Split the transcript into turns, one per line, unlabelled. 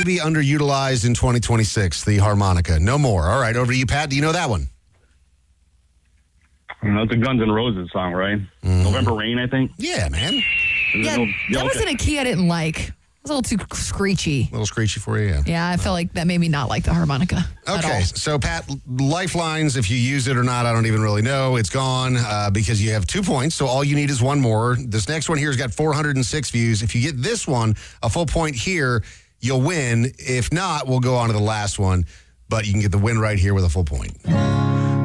maybe underutilized in 2026, the harmonica. No more. All right, over to you, Pat. Do you know that one?
It's a Guns N' Roses song, right? November Rain, I think.
Yeah, man.
Yeah, that was in a key I didn't like. It was a little too screechy.
A little screechy for you, yeah.
Yeah, I felt like that made me not like the harmonica at
Okay,
all.
so Pat, Lifelines, if you use it or not, I don't even really know. It's gone because you have 2 points, so all you need is one more. This next one here has got 406 views. If you get this one, a full point here, you'll win. If not, we'll go on to the last one, but you can get the win right here with a full point.